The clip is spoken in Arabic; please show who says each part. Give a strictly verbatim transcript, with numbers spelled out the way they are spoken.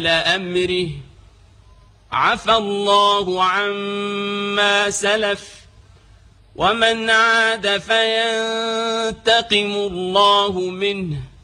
Speaker 1: أمره عفى الله عما سلف ومن عاد فينتقم الله منه